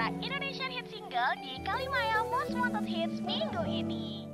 para Indonesian Hit Single di Kalimaya Most Wanted Hits minggu ini.